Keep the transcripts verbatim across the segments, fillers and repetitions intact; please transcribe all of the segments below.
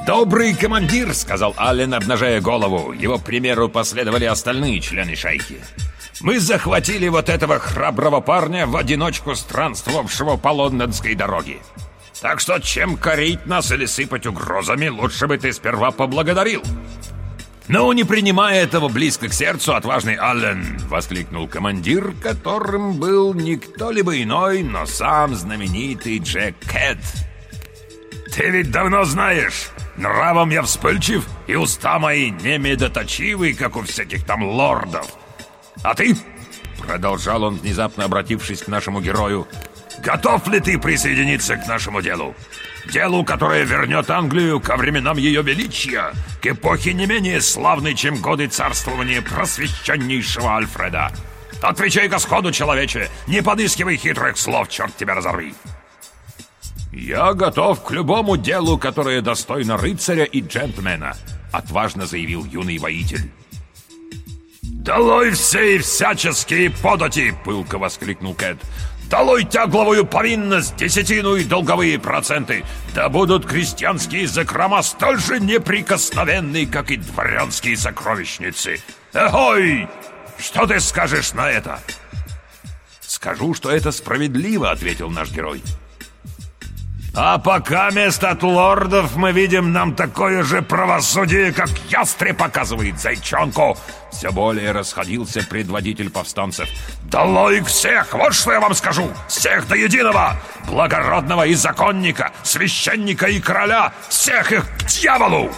«Добрый командир», — сказал Аллен, обнажая голову. Его примеру последовали остальные члены шайки. «Мы захватили вот этого храброго парня, в одиночку странствовавшего по лондонской дороге. Так что чем корить нас или сыпать угрозами, лучше бы ты сперва поблагодарил». «Ну, не принимая этого близко к сердцу, отважный Аллен!» — воскликнул командир, которым был не кто-либо иной, но сам знаменитый Джек Кэт. «Ты ведь давно знаешь, нравом я вспыльчив, и уста мои не медоточивы, как у всяких там лордов. А ты, — продолжал он, внезапно обратившись к нашему герою, — готов ли ты присоединиться к нашему делу? Делу, которое вернет Англию ко временам ее величия, к эпохе не менее славной, чем годы царствования просвещеннейшего Альфреда. Отвечай-ка сходу, человече, не подыскивай хитрых слов, черт тебя разорви!» «Я готов к любому делу, которое достойно рыцаря и джентльмена», — отважно заявил юный воитель. «Долой все и всяческие подати!» — пылко воскликнул Кэт. «Долой тягловую повинность, десятину и долговые проценты! Да будут крестьянские закрома столь же неприкосновенны, как и дворянские сокровищницы! Эхой! Что ты скажешь на это?» «Скажу, что это справедливо», — ответил наш герой. «А пока место от лордов мы видим нам такое же правосудие, как ястреб показывает зайчонку!» Все более расходился предводитель повстанцев. «Долой всех! Вот что я вам скажу! Всех до единого! Благородного и законника, священника и короля! Всех их к дьяволу!»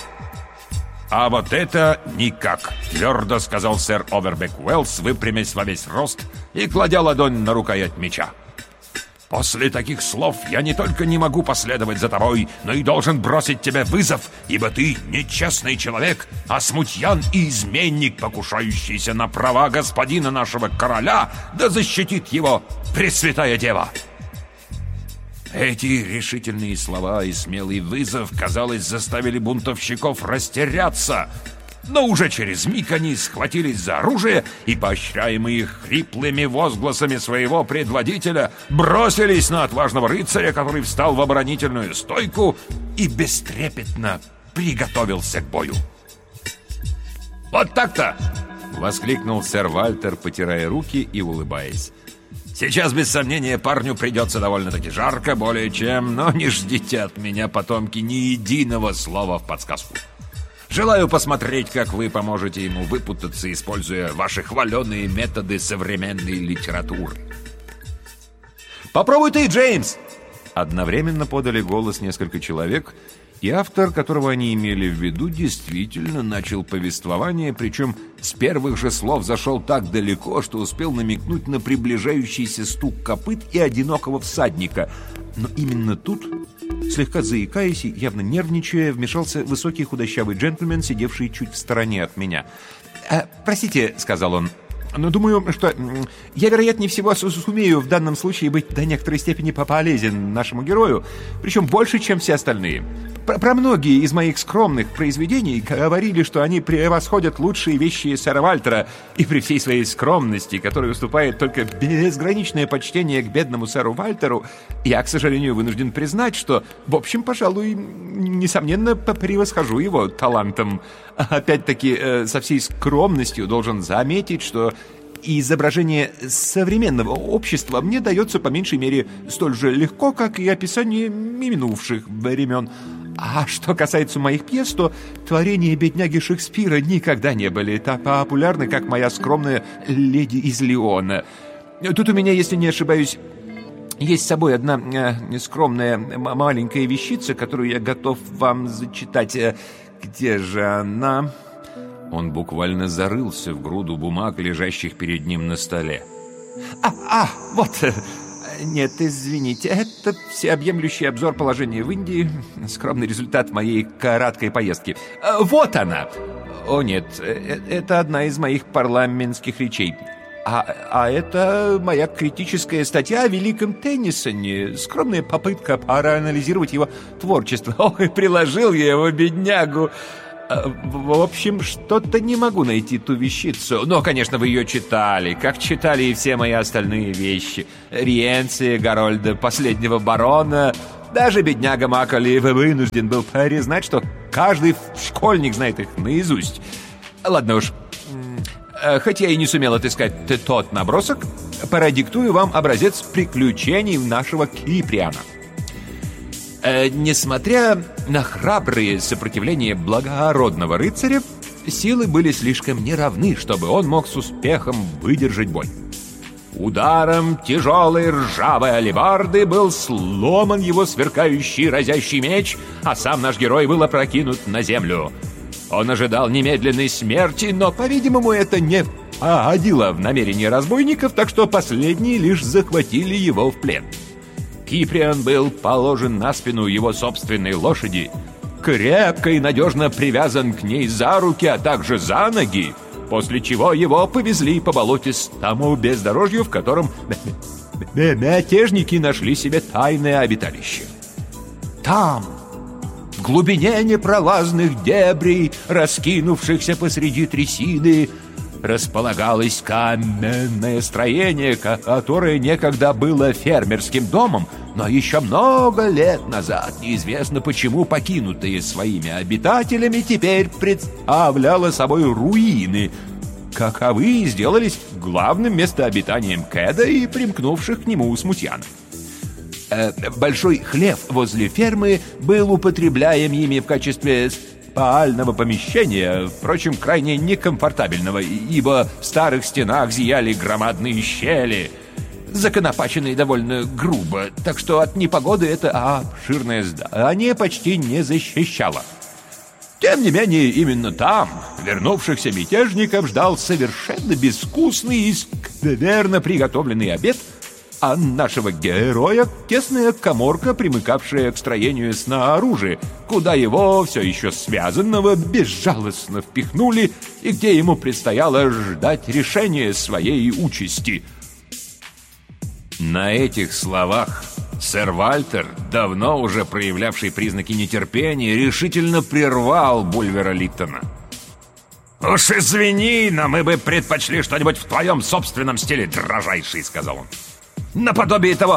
«А вот это никак!» — твердо сказал сэр Овербек Уэллс, выпрямясь во весь рост и кладя ладонь на рукоять меча. «После таких слов я не только не могу последовать за тобой, но и должен бросить тебе вызов, ибо ты нечестный человек, а смутьян и изменник, покушающийся на права господина нашего короля, да защитит его Пресвятая Дева». Эти решительные слова и смелый вызов, казалось, заставили бунтовщиков растеряться. Но уже через миг они схватились за оружие и, поощряемые хриплыми возгласами своего предводителя, бросились на отважного рыцаря, который встал в оборонительную стойку и бестрепетно приготовился к бою. «Вот так-то!» — воскликнул сэр Вальтер, потирая руки и улыбаясь. «Сейчас, без сомнения, парню придется довольно-таки жарко, более чем, но не ждите от меня, потомки, ни единого слова в подсказку. Желаю посмотреть, как вы поможете ему выпутаться, используя ваши хваленые методы современной литературы». «Попробуй ты, Джеймс!» Одновременно подали голос несколько человек, и автор, которого они имели в виду, действительно начал повествование, причем с первых же слов зашел так далеко, что успел намекнуть на приближающийся стук копыт и одинокого всадника. Но именно тут, слегка заикаясь и явно нервничая, вмешался высокий худощавый джентльмен, сидевший чуть в стороне от меня. «Э, «Простите», — сказал он, — «но думаю, что я, вероятнее всего, сумею в данном случае быть до некоторой степени полезен нашему герою, причем больше, чем все остальные. Про, про многие из моих скромных произведений говорили, что они превосходят лучшие вещи сэра Вальтера, и при всей своей скромности, которой уступает только безграничное почтение к бедному сэру Вальтеру, я, к сожалению, вынужден признать, что, в общем, пожалуй, несомненно, превосхожу его талантом. Опять-таки, э, со всей скромностью должен заметить, что изображение современного общества мне дается по меньшей мере столь же легко, как и описание минувших времен. А что касается моих пьес, то творения бедняги Шекспира никогда не были так популярны, как моя скромная «Леди из Леона». Тут у меня, если не ошибаюсь, есть с собой одна э, скромная маленькая вещица, которую я готов вам зачитать. Где же она? Он буквально зарылся в груду бумаг, лежащих перед ним на столе. А, а, вот... Нет, извините, это всеобъемлющий обзор положения в Индии, скромный результат моей краткой поездки. Вот она! О нет, это одна из моих парламентских речей. А, а это моя критическая статья о великом Теннисоне, скромная попытка проанализировать его творчество. Ой, приложил я его, беднягу. В общем, что-то не могу найти ту вещицу. Но, конечно, вы ее читали, как читали и все мои остальные вещи. Риенция Гарольда, последнего барона. Даже бедняга Макколи вынужден был признать, что каждый школьник знает их наизусть. Ладно уж, хоть я и не сумел отыскать тот набросок, продиктую вам образец приключений нашего Киприана. Э, несмотря на храбрые сопротивления благородного рыцаря, силы были слишком неравны, чтобы он мог с успехом выдержать бой. Ударом тяжелой ржавой алебарды был сломан его сверкающий разящий меч, а сам наш герой был опрокинут на землю. Он ожидал немедленной смерти, но, по-видимому, это не погодило в намерение разбойников, так что последние лишь захватили его в плен. Киприан был положен на спину его собственной лошади, крепко и надежно привязан к ней за руки, а также за ноги, после чего его повезли по болотистому бездорожью, в котором мятежники нашли себе тайное обиталище. Там, в глубине непролазных дебрей, раскинувшихся посреди трясины, располагалось каменное строение, которое некогда было фермерским домом, но еще много лет назад, неизвестно почему покинутые своими обитателями, теперь представляло собой руины, каковы сделались главным местообитанием Кэда и примкнувших к нему смутьянов. Большой хлев возле фермы был употребляем ими в качестве спального помещения, впрочем, крайне некомфортабельного, ибо в старых стенах зияли громадные щели, законопаченные довольно грубо, так что от непогоды это обширное здание почти не защищало. Тем не менее, именно там вернувшихся мятежников ждал совершенно безвкусный и скверно приготовленный обед, а нашего героя тесная каморка, примыкавшая к строению снаружи, куда его, все еще связанного, безжалостно впихнули и где ему предстояло ждать решения своей участи. На этих словах сэр Вальтер, давно уже проявлявший признаки нетерпения, решительно прервал Булвера-Литтона. «Уж извини, но мы бы предпочли что-нибудь в твоем собственном стиле, дрожайший», — сказал он. «Наподобие того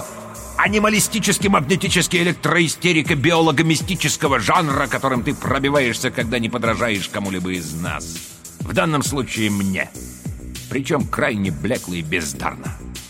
анималистически-магнетически-электроистерико-биолого-мистического жанра, которым ты пробиваешься, когда не подражаешь кому-либо из нас. В данном случае мне. Причем крайне блекло и бездарно».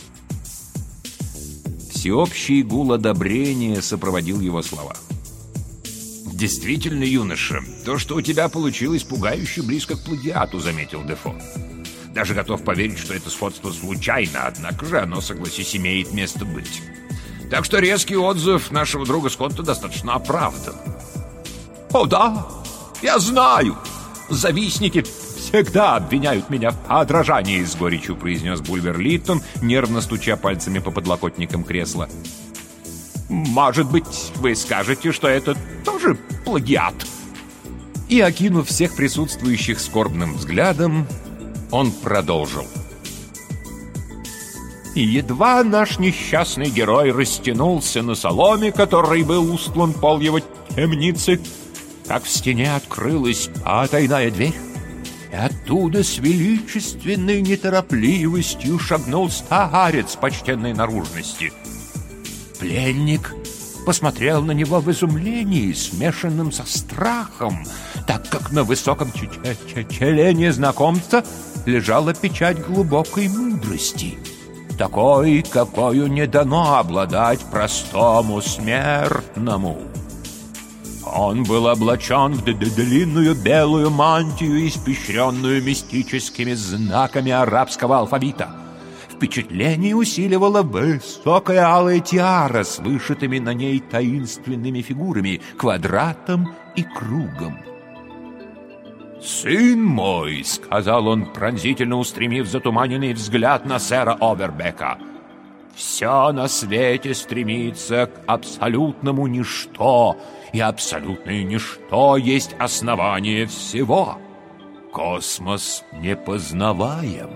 Всеобщий гул одобрения сопроводил его слова. «Действительно, юноша, то, что у тебя получилось, пугающе близко к плагиату», — заметил Дефо. «Даже готов поверить, что это сходство случайно, однако же оно, согласись, имеет место быть. Так что резкий отзыв нашего друга Скотта достаточно оправдан». «О да, я знаю, завистники всегда обвиняют меня в подражании», — с горечью произнес Булвер-Литтон, нервно стуча пальцами по подлокотникам кресла. «Может быть, вы скажете, что это тоже плагиат?» И, окинув всех присутствующих скорбным взглядом, он продолжил. «И едва наш несчастный герой растянулся на соломе, которой был устлан пол его темницы, как в стене открылась потайная дверь, и оттуда с величественной неторопливостью шагнул старец почтенной наружности. Пленник посмотрел на него в изумлении, смешанном со страхом, так как на высоком челе незнакомца лежала печать глубокой мудрости, такой, какою не дано обладать простому смертному. Он был облачен в длинную белую мантию, испещренную мистическими знаками арабского алфавита. Впечатление усиливала высокая алая тиара с вышитыми на ней таинственными фигурами, квадратом и кругом. «Сын мой», — сказал он, пронзительно устремив затуманенный взгляд на сэра Овербека, — «все на свете стремится к абсолютному ничто, и абсолютное ничто есть основание всего. Космос непознаваем.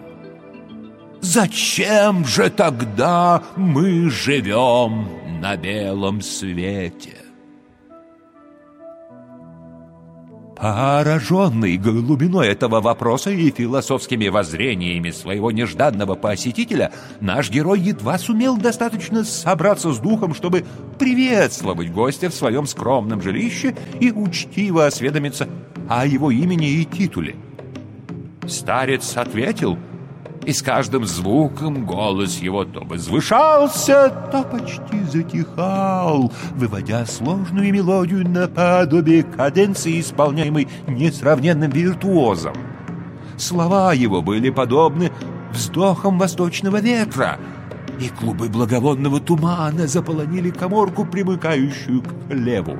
Зачем же тогда мы живем на белом свете?» Пораженный глубиной этого вопроса и философскими воззрениями своего нежданного посетителя, наш герой едва сумел достаточно собраться с духом, чтобы приветствовать гостя в своем скромном жилище и учтиво осведомиться о его имени и титуле. Старец ответил, и с каждым звуком голос его то возвышался, то почти затихал, выводя сложную мелодию наподобие каденции, исполняемой несравненным виртуозом. Слова его были подобны вздохам восточного ветра, и клубы благовонного тумана заполонили каморку, примыкающую к хлеву.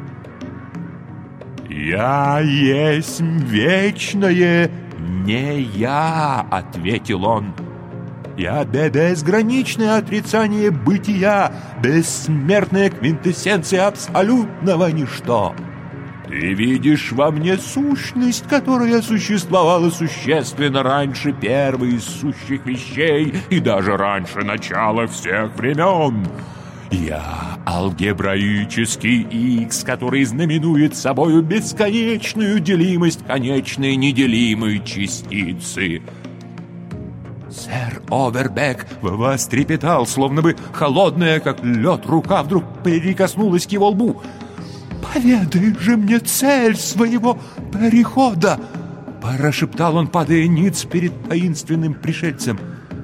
«Я есть вечное не я», — ответил он. «Я безграничное отрицание бытия, бессмертная квинтэссенция абсолютного ничто. Ты видишь во мне сущность, которая существовала существенно раньше первой из сущих вещей и даже раньше начала всех времен. Я алгебраический икс, который знаменует собою бесконечную делимость конечной неделимой частицы». Сэр Овербек вострепетал, словно бы холодная, как лед, рука вдруг прикоснулась к его лбу. «Поведай же мне цель своего перехода!» — прошептал он, падая ниц перед таинственным пришельцем.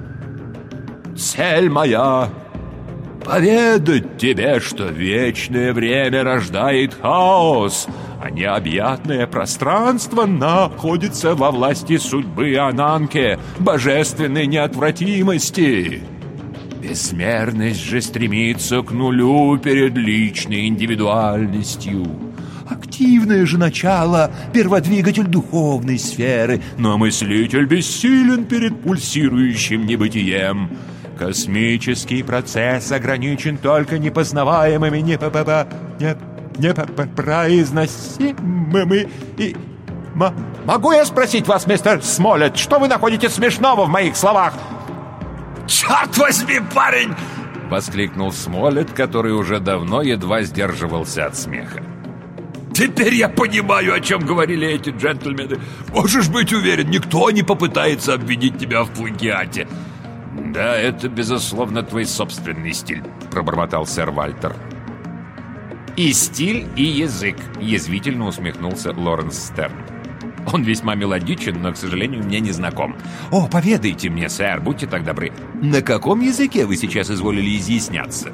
«Цель моя — поведать тебе, что вечное время рождает хаос, а необъятное пространство находится во власти судьбы Ананке, божественной неотвратимости. Безмерность же стремится к нулю перед личной индивидуальностью. Активное же начало — перводвигатель духовной сферы, но мыслитель бессилен перед пульсирующим небытием. Космический процесс ограничен только непознаваемыми, непроизносимыми и... М- Могу я спросить вас, мистер Смолетт, что вы находите смешного в моих словах? «Черт возьми, парень!» — воскликнул Смолетт, который уже давно едва сдерживался от смеха. «Теперь я понимаю, о чем говорили эти джентльмены. Можешь быть уверен, никто не попытается обвинить тебя в плагиате». «Да, это, безусловно, твой собственный стиль», — пробормотал сэр Вальтер. «И стиль, и язык», — язвительно усмехнулся Лоренс Стерн. «Он весьма мелодичен, но, к сожалению, мне не знаком. О, поведайте мне, сэр, будьте так добры, на каком языке вы сейчас изволили изъясняться?»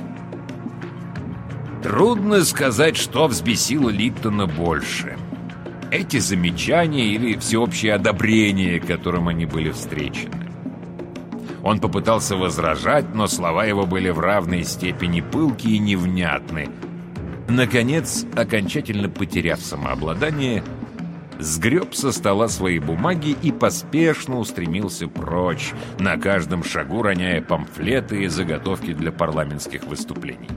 Трудно сказать, что взбесило Липтона больше. Эти замечания или всеобщее одобрение, которым они были встречены. Он попытался возражать, но слова его были в равной степени пылки и невнятны. Наконец, окончательно потеряв самообладание, сгреб со стола свои бумаги и поспешно устремился прочь, на каждом шагу роняя памфлеты и заготовки для парламентских выступлений.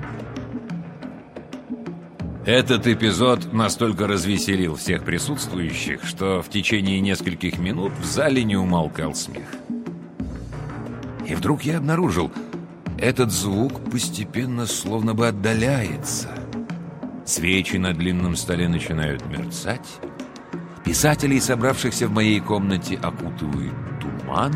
Этот эпизод настолько развеселил всех присутствующих, что в течение нескольких минут в зале не умолкал смех. И вдруг я обнаружил, этот звук постепенно словно бы отдаляется. Свечи на длинном столе начинают мерцать, писателей, собравшихся в моей комнате, окутывает туман.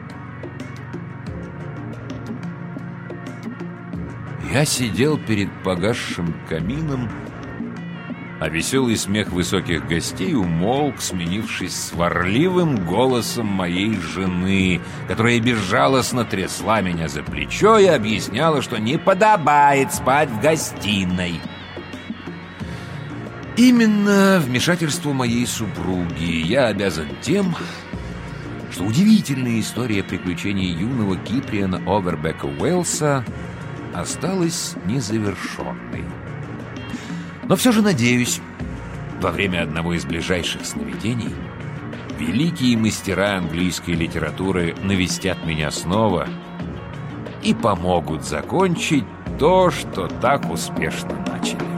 Я сидел перед погасшим камином, а веселый смех высоких гостей умолк, сменившись сварливым голосом моей жены, которая безжалостно трясла меня за плечо и объясняла, что не подобает спать в гостиной. Именно вмешательству моей супруги я обязан тем, что удивительная история приключений юного Киприана Овербека Уэллса осталась незавершенной. Но все же надеюсь, во время одного из ближайших сновидений великие мастера английской литературы навестят меня снова и помогут закончить то, что так успешно начали.